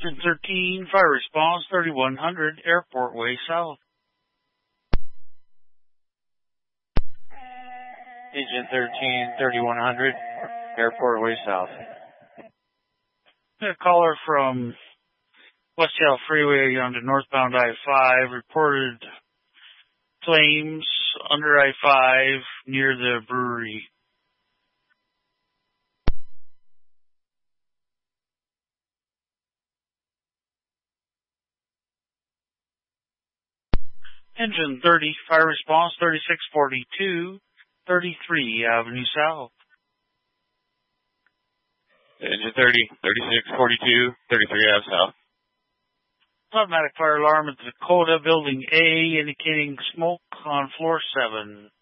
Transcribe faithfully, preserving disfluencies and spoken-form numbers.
Engine thirteen, fire response thirty-one hundred, Airport Way South. Engine thirteen, thirty-one hundred, Airport Way South. A caller from West Seattle Freeway onto northbound I five reported flames under I five near the brewery. Engine thirty, fire response thirty-six forty-two, thirty-three Avenue South. Engine thirty, thirty-six forty-two, thirty-three Ave South. Automatic fire alarm at the Dakota Building A indicating smoke on floor seven.